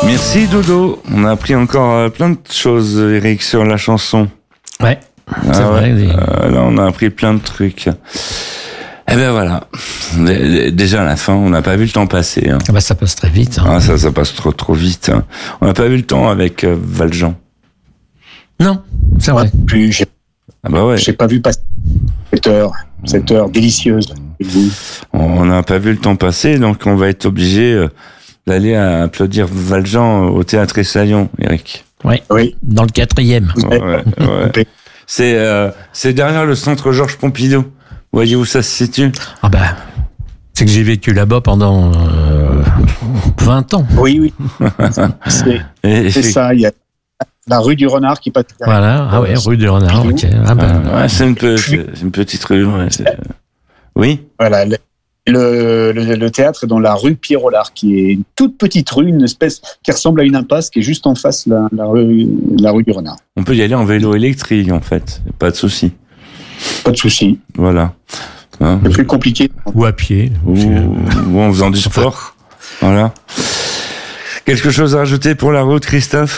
Merci Dodo. On a appris encore plein de choses, Eric, sur la chanson. Ouais, c'est vrai. Là, on a appris plein de trucs. Eh ben voilà. Déjà à la fin, on n'a pas vu le temps passer. Hein. Ah bah ça passe très vite. Hein. Ah, ça passe trop vite. Hein. On n'a pas vu le temps avec Valjean. Non, c'est vrai. J'ai pas vu passer cette heure délicieuse. On n'a pas vu le temps passer, donc on va être obligé d'aller applaudir Valjean au Théâtre Essaillon, Eric. Oui. Dans le 4e. Ouais. C'est derrière le centre Georges Pompidou. Vous voyez où ça se situe? Ah bah, c'est que j'ai vécu là-bas pendant 20 ans. Oui. C'est ça, il y a la rue du Renard qui passe derrière. Voilà, ah ouais, rue du Renard, ok. C'est une petite rue. Ouais, oui. Voilà, le théâtre est dans la rue Pierre-Rollard, qui est une toute petite rue, une espèce qui ressemble à une impasse, qui est juste en face de la rue du Renard. On peut y aller en vélo électrique, en fait. Pas de souci. Pas de souci. Voilà. C'est plus compliqué. Ou à pied. Ou en faisant du sport. Voilà. Quelque chose à rajouter pour la route, Christophe?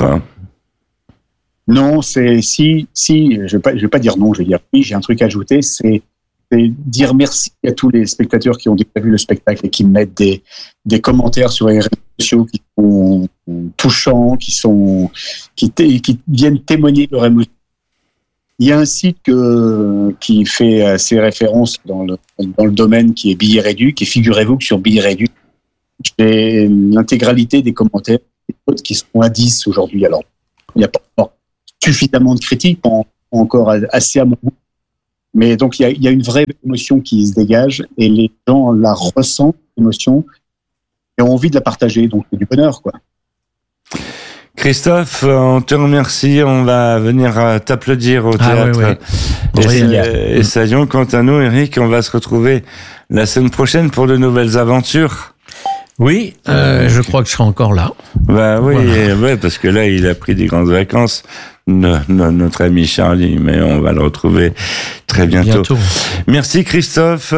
Non, c'est si, je vais pas dire non, je vais dire oui, j'ai un truc à ajouter, c'est dire merci à tous les spectateurs qui ont déjà vu le spectacle et qui mettent des commentaires sur les réseaux sociaux qui sont touchants, qui viennent témoigner de leur émotion. Il y a un site qui fait ses références dans le domaine qui est Billets Réduits, et figurez-vous que sur Billets Réduits, j'ai l'intégralité des commentaires qui sont à 10 aujourd'hui. Alors, il n'y a pas encore suffisamment de critiques, pas encore assez à mon goût. Mais donc, il y a une vraie émotion qui se dégage et les gens la ressentent, l'émotion, et ont envie de la partager. Donc, c'est du bonheur, quoi. Christophe, on te remercie. On va venir t'applaudir au théâtre Essaillon. Quant à nous, Eric, on va se retrouver la semaine prochaine pour de nouvelles aventures. Oui, je crois que je serai encore là. Bah oui, voilà. Parce que là, il a pris des grandes vacances, notre ami Charlie, mais on va le retrouver très bientôt. Merci Christophe.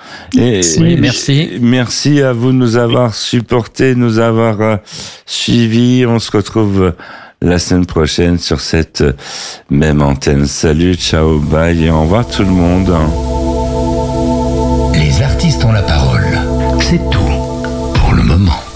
Merci. Merci à vous de nous avoir supportés, de nous avoir suivis. On se retrouve la semaine prochaine sur cette même antenne. Salut, ciao, bye et au revoir tout le monde. Les artistes ont la parole. C'est tout pour le moment.